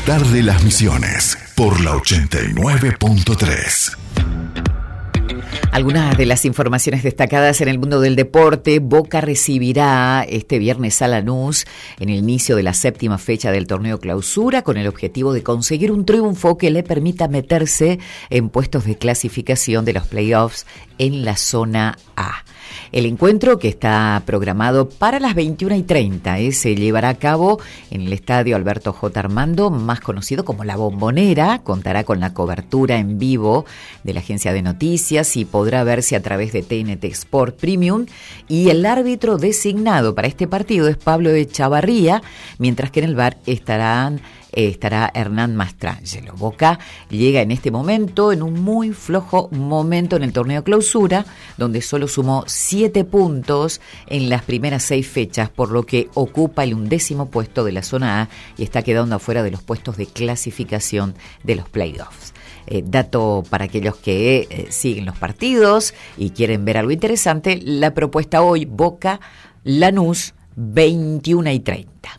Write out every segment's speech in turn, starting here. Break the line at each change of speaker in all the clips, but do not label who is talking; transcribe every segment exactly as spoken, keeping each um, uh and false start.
despertar de las Misiones por la ochenta y nueve punto tres.
Algunas de las informaciones destacadas en el mundo del deporte. Boca recibirá este viernes a Lanús en el inicio de la séptima fecha del torneo Clausura con el objetivo de conseguir un triunfo que le permita meterse en puestos de clasificación de los playoffs en la zona A. El encuentro, que está programado para las veintiuna y treinta, eh, se llevará a cabo en el estadio Alberto J. Armando, más conocido como La Bombonera. Contará con la cobertura en vivo de la agencia de noticias y podrá verse a través de T N T Sport Premium. Y el árbitro designado para este partido es Pablo Echavarría, mientras que en el V A R estarán estará Hernán Mastrangelo. Boca llega en este momento, en un muy flojo momento en el torneo Clausura, donde solo sumó siete puntos en las primeras seis fechas, por lo que ocupa el undécimo puesto de la zona A y está quedando afuera de los puestos de clasificación de los playoffs. Eh, dato para aquellos que eh, siguen los partidos y quieren ver algo interesante: la propuesta hoy, Boca Lanús, veintiuna y treinta.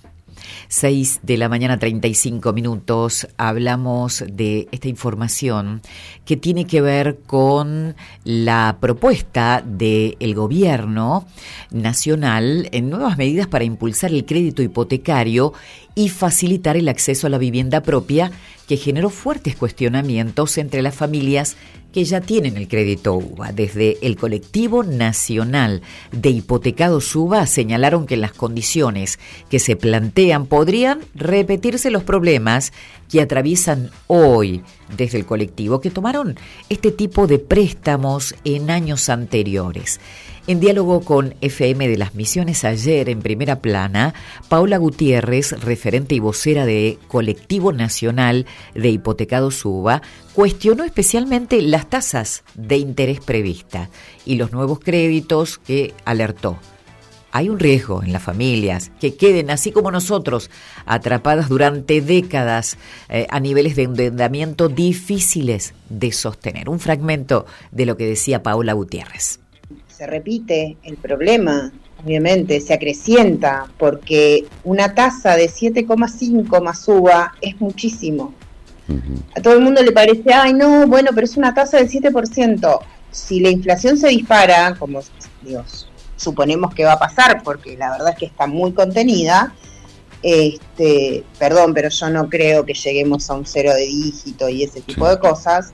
seis de la mañana, treinta y cinco minutos. Hablamos de esta información que tiene que ver con la propuesta del gobierno nacional en nuevas medidas para impulsar el crédito hipotecario y facilitar el acceso a la vivienda propia, que generó fuertes cuestionamientos entre las familias que ya tienen el crédito U B A. Desde el Colectivo Nacional de Hipotecados U B A señalaron que en las condiciones que se plantean podrían repetirse los problemas que atraviesan hoy desde el colectivo, que tomaron este tipo de préstamos en años anteriores. En diálogo con F M de las Misiones ayer en Primera Plana, Paula Gutiérrez, referente y vocera de Colectivo Nacional de Hipotecados U B A, cuestionó especialmente las tasas de interés previstas y los nuevos créditos que alertó. Hay un riesgo en las familias que queden, así como nosotros, atrapadas durante décadas eh, a niveles de endeudamiento difíciles de sostener. Un fragmento de lo que decía Paula Gutiérrez.
Se repite el problema, obviamente, se acrecienta, porque una tasa de siete coma cinco más U B A es muchísimo. Uh-huh. A todo el mundo le parece, ay no, bueno, pero es una tasa del siete por ciento. Si la inflación se dispara, como Dios, suponemos que va a pasar, porque la verdad es que está muy contenida, este, perdón, pero yo no creo que lleguemos a un cero de dígito y ese tipo sí. de cosas,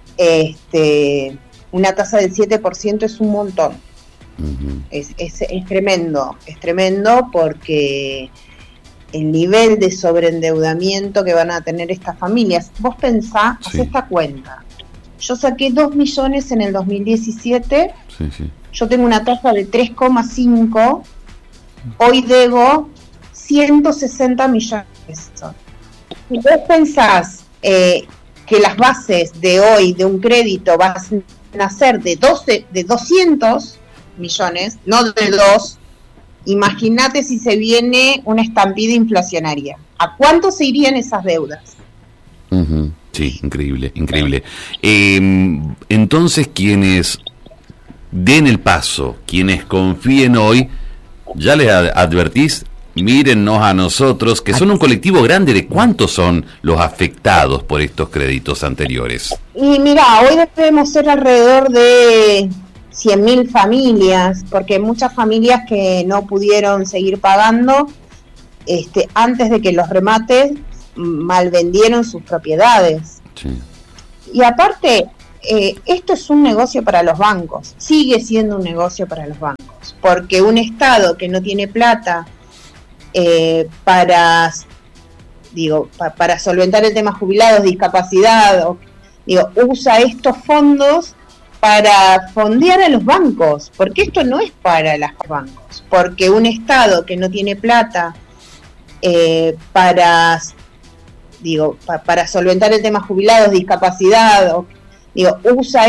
este... una tasa del siete por ciento es un montón. Uh-huh. Es, es, es tremendo, es tremendo porque el nivel de sobreendeudamiento que van a tener estas familias, vos pensás, sí. haz esta cuenta. Yo saqué dos millones en el dos mil diecisiete, sí, sí. yo tengo una tasa de tres coma cinco, hoy debo ciento sesenta millones de pesos. Si vos pensás eh, que las bases de hoy de un crédito van a ser de doce, de doscientos millones, no de dos, imagínate si se viene una estampida inflacionaria. ¿A cuánto se irían esas deudas?
Uh-huh. Sí, increíble, increíble. Eh, entonces, quienes den el paso, quienes confíen hoy, ya les advertís, mírennos a nosotros, que son un colectivo grande. ¿De cuántos son los afectados por estos créditos anteriores?
Y mira, hoy debemos ser alrededor de cien mil familias, porque muchas familias que no pudieron seguir pagando este, antes de que los remates malvendieron sus propiedades. Sí. Y aparte, eh, esto es un negocio para los bancos, sigue siendo un negocio para los bancos, porque un Estado que no tiene plata eh, para, digo, pa, para solventar el tema jubilados, discapacidad, o, digo, usa estos fondos para fondear a los bancos, porque esto no es para los bancos, porque un Estado que no tiene plata eh, para digo, pa, para solventar el tema jubilados, discapacidad, o, digo, usa